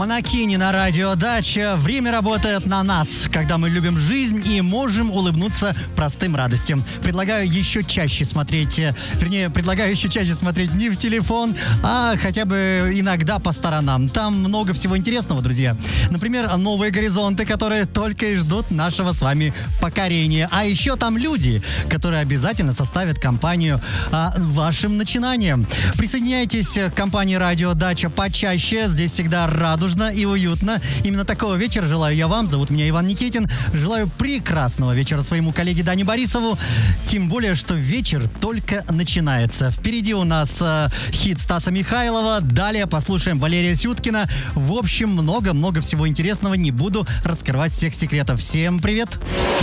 Монокини на радио Дача. Время работает на нас, когда мы любим жизнь и можем улыбнуться простым радостям. Предлагаю еще чаще смотреть не в телефон, а хотя бы иногда по сторонам. Там много всего интересного, друзья. Например, новые горизонты, которые только и ждут нашего с вами покорения. А еще там люди, которые обязательно составят компанию вашим начинаниям. Присоединяйтесь к компании радио Дача почаще. Здесь всегда радужно и уютно. Именно такого вечера желаю я вам. Зовут меня Иван Никитин. Желаю прекрасного вечера своему коллеге Дане Борисову. Тем более, что вечер только начинается. Впереди у нас хит Стаса Михайлова. Далее послушаем Валерия Сюткина. В общем, много-много всего интересного. Не буду раскрывать всех секретов. Всем привет!